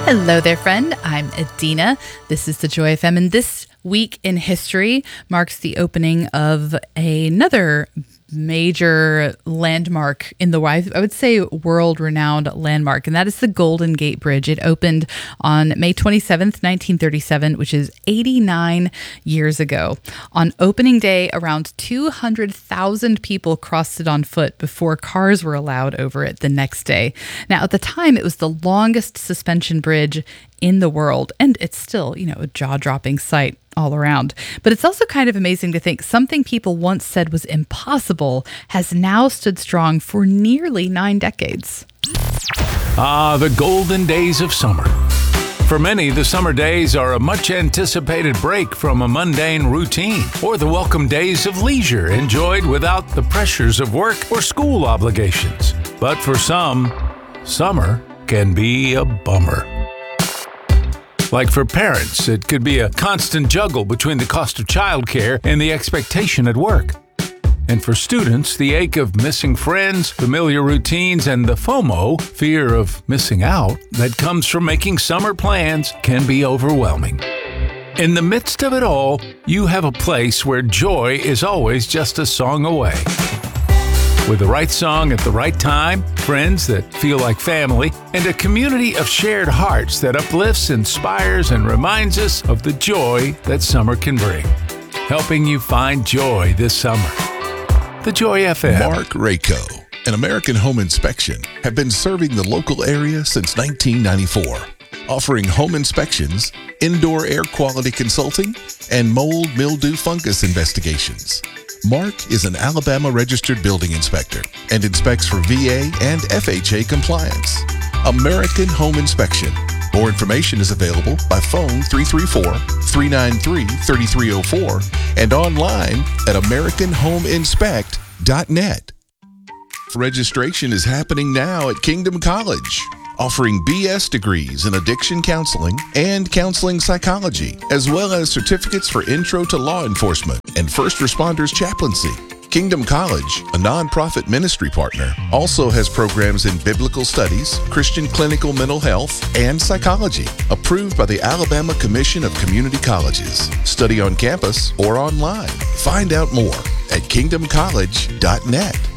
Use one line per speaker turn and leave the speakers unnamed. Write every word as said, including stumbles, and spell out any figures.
Hello there, friend. I'm Adina. This is the Joy F M, and this week in history marks the opening of another major landmark in the, I would say, world-renowned landmark, and that is the Golden Gate Bridge. It opened on May twenty-seventh, nineteen thirty-seven, which is eighty-nine years ago. On opening day, around two hundred thousand people crossed it on foot before cars were allowed over it the next day. Now, at the time, it was the longest suspension bridge in the world, and it's still, you know, a jaw-dropping sight all around. But it's also kind of amazing to think something people once said was impossible has now stood strong for nearly nine decades.
Ah, the golden days of summer. For many, the summer days are a much-anticipated break from a mundane routine, or the welcome days of leisure enjoyed without the pressures of work or school obligations. But for some, summer can be a bummer. Like for parents, it could be a constant juggle between the cost of childcare and the expectation at work. And for students, the ache of missing friends, familiar routines, and the FOMO, fear of missing out, that comes from making summer plans can be overwhelming. In the midst of it all, you have a place where joy is always just a song away. With the right song at the right time, friends that feel like family, and a community of shared hearts that uplifts, inspires, and reminds us of the joy that summer can bring. Helping you find joy this summer. The Joy F M.
Mark Rayco and American Home Inspection have been serving the local area since nineteen ninety-four, offering home inspections, indoor air quality consulting, and mold, mildew, fungus investigations. Mark is an Alabama registered building inspector and inspects for V A and F H A compliance. American Home Inspection. More information is available by phone three three four, three nine three, three three zero four and online at american home inspect dot net. Registration is happening now at Kingdom College, offering B S degrees in addiction counseling and counseling psychology, as well as certificates for Intro to Law Enforcement and First Responders Chaplaincy. Kingdom College, a nonprofit ministry partner, also has programs in biblical studies, Christian clinical mental health, and psychology, approved by the Alabama Commission of Community Colleges. Study on campus or online. Find out more at kingdom college dot net.